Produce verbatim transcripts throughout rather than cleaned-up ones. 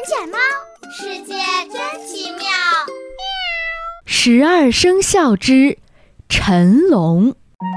捡猫，世界真奇妙。 十二生肖之辰龙。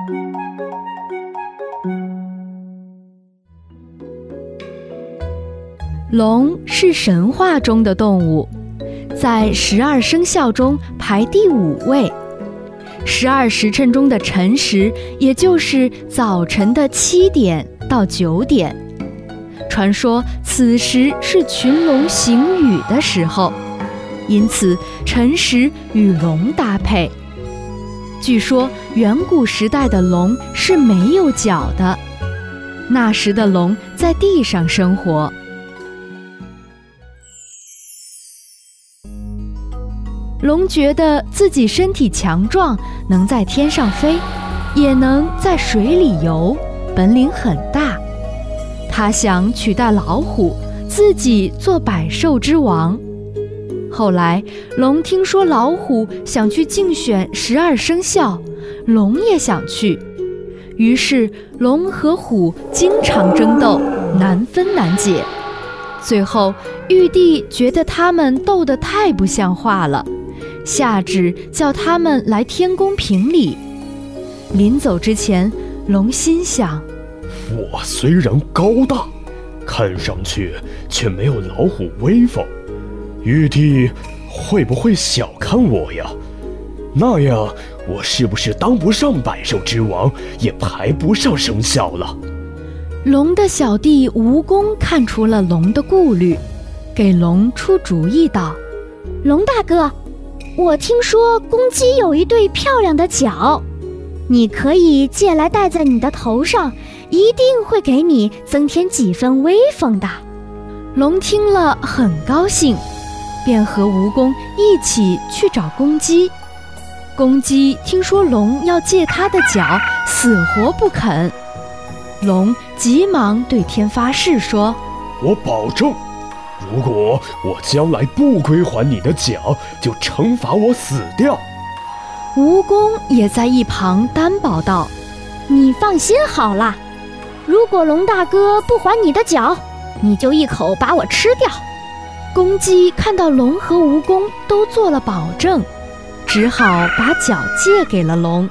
龙是神话中的动物，在十二生肖中排第五位。十二时辰中的辰时，也就是早晨的七点到九点。传说此时是群龙行雨的时候，因此辰时与龙搭配。据说远古时代的龙是没有脚的，那时的龙在地上生活。龙觉得自己身体强壮，能在天上飞，也能在水里游，本领很大。他想取代老虎，自己做百兽之王。后来，龙听说老虎想去竞选十二生肖，龙也想去。于是，龙和虎经常争斗，难分难解。最后，玉帝觉得他们斗得太不像话了，下旨叫他们来天宫评理。临走之前，龙心想： 我虽然高大，看上去却没有老虎威风，玉帝会不会小看我呀？那样我是不是当不上百兽之王，也排不上生肖了？ 龙的小弟蜈蚣看出了龙的顾虑，给龙出主意道： 龙大哥，我听说公鸡有一对漂亮的角，你可以借来戴在你的头上，一定会给你增添几分威风的。 龙听了很高兴，便和蜈蚣一起去找公鸡。公鸡听说龙要借他的角，死活不肯。龙急忙对天发誓说： 我保证，如果我将来不归还你的角，就惩罚我死掉。 蜈蚣也在一旁担保道： 你放心好了，如果龙大哥不还你的角，你就一口把我吃掉。 公鸡看到龙和蜈蚣都做了保证，只好把角借给了龙。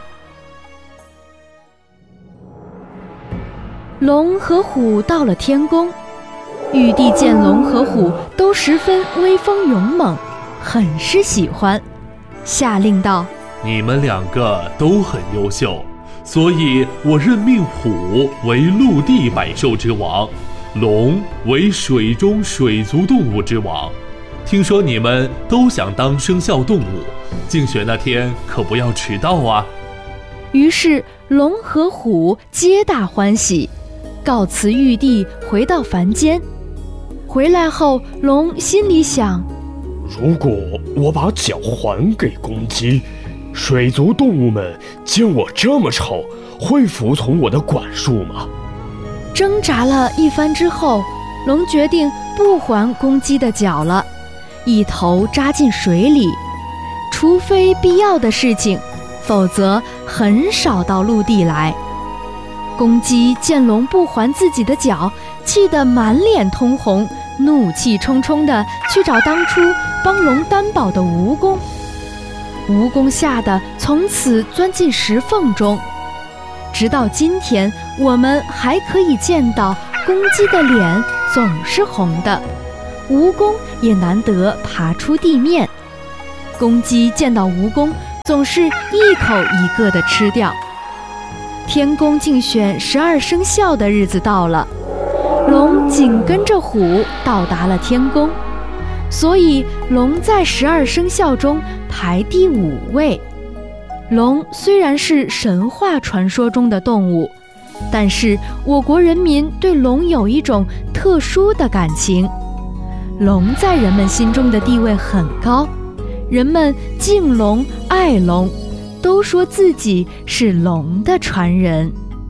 龙和虎到了天宫，玉帝见龙和虎都十分威风勇猛，很是喜欢，下令道： 你们两个都很优秀，所以我任命虎为陆地百兽之王，龙为水中水族动物之王。听说你们都想当生肖动物，竞选那天可不要迟到啊。 于是龙和虎皆大欢喜，告辞玉帝，回到凡间。回来后，龙心里想： 如果我把角还给公鸡，水族动物们见我这么丑，会服从我的管束吗？ 挣扎了一番之后，龙决定不还公鸡的角了，一头扎进水里，除非必要的事情，否则很少到陆地来。公鸡见龙不还自己的角，气得满脸通红，怒气冲冲地去找当初帮龙担保的蜈蚣。蜈蚣吓得从此钻进石缝中，直到今天，我们还可以见到公鸡的脸总是红的，蜈蚣也难得爬出地面。公鸡见到蜈蚣，总是一口一个地吃掉。天宫竞选十二生肖的日子到了，龙紧跟着虎到达了天宫，所以龙在十二生肖中排第五位。龙虽然是神话传说中的动物，但是我国人民对龙有一种特殊的感情。龙在人们心中的地位很高，人们敬龙爱龙，都说自己是龙的传人。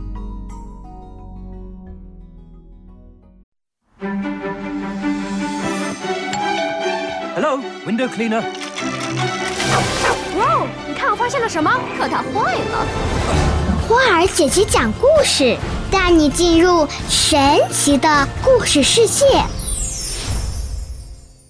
Hello, window cleaner. 哇哦，你看我发现了什么？可它坏了。 花儿姐姐讲故事，带你进入神奇的故事世界。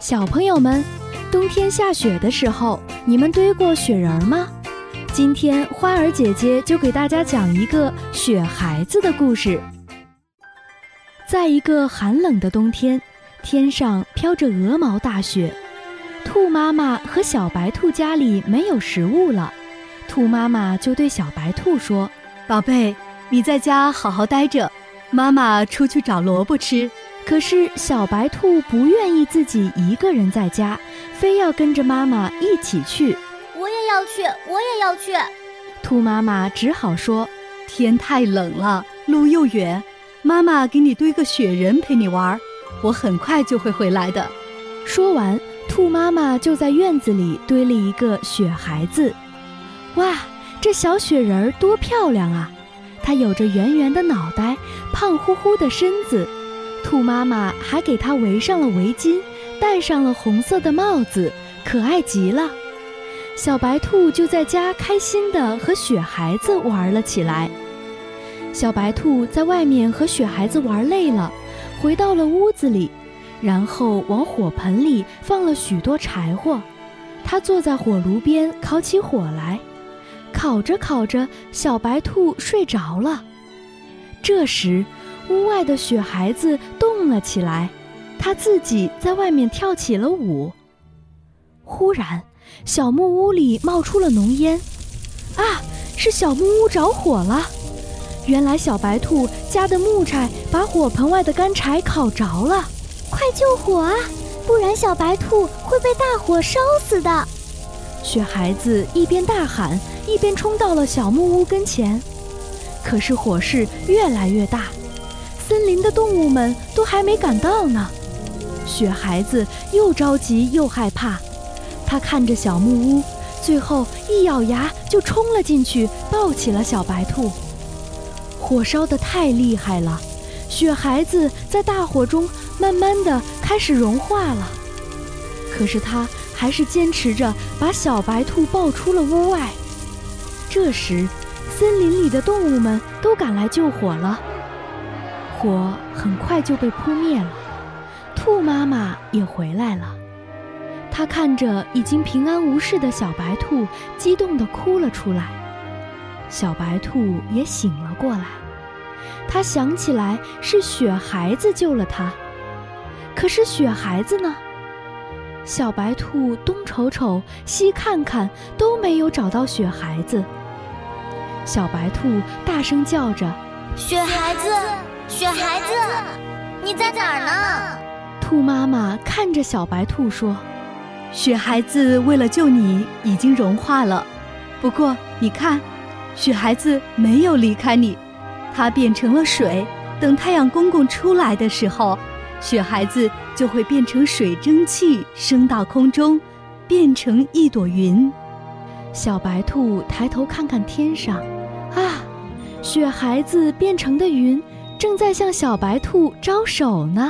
小朋友们，冬天下雪的时候，你们堆过雪人吗？今天花儿姐姐就给大家讲一个雪孩子的故事。在一个寒冷的冬天，天上飘着鹅毛大雪，兔妈妈和小白兔家里没有食物了，兔妈妈就对小白兔说： 宝贝，你在家好好待着，妈妈出去找萝卜吃。 可是小白兔不愿意自己一个人在家，非要跟着妈妈一起去。 我也要去，我也要去。 兔妈妈只好说： 天太冷了，路又远，妈妈给你堆个雪人陪你玩，我很快就会回来的。 说完，兔妈妈就在院子里堆了一个雪孩子。哇，这小雪人多漂亮啊！它有着圆圆的脑袋，胖乎乎的身子。兔妈妈还给它围上了围巾，戴上了红色的帽子，可爱极了。小白兔就在家开心地和雪孩子玩了起来。小白兔在外面和雪孩子玩累了，回到了屋子里，然后往火盆里放了许多柴火。它坐在火炉边烤起火来，烤着烤着，小白兔睡着了。这时屋外的雪孩子动了起来，他自己在外面跳起了舞。忽然小木屋里冒出了浓烟，啊，是小木屋着火了。原来小白兔家的木柴把火盆外的干柴烤着了。 快救火啊，不然小白兔会被大火烧死的。 雪孩子一边大喊，一边冲到了小木屋跟前。可是火势越来越大，森林的动物们都还没赶到呢。雪孩子又着急又害怕，他看着小木屋，最后一咬牙就冲了进去，抱起了小白兔。火烧得太厉害了，雪孩子在大火中慢慢地开始融化了。可是他还是坚持着把小白兔抱出了屋外。这时森林里的动物们都赶来救火了，火很快就被扑灭了。兔妈妈也回来了，她看着已经平安无事的小白兔，激动地哭了出来。小白兔也醒了过来，她想起来是雪孩子救了她。可是雪孩子呢？小白兔东瞅瞅西看看，都没有找到雪孩子。小白兔大声叫着： 雪孩子，雪孩子，你在哪儿呢？ 兔妈妈看着小白兔说： 雪孩子为了救你已经融化了，不过你看，雪孩子没有离开你，它变成了水，等太阳公公出来的时候，雪孩子就会变成水蒸气升到空中，变成一朵云。 小白兔抬头看看天上，啊，雪孩子变成的云正在向小白兔招手呢。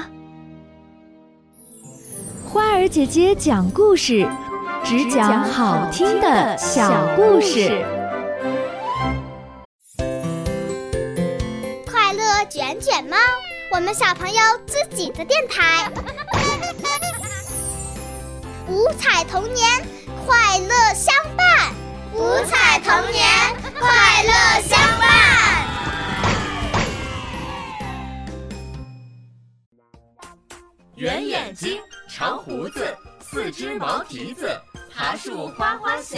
花儿姐姐讲故事，只讲好听的小故事。 快乐卷卷猫，我们小朋友自己的电台。五彩童年，快乐相伴。五彩童年，快乐相伴。 圆眼睛，长胡子，四只毛蹄子，爬树哗哗响。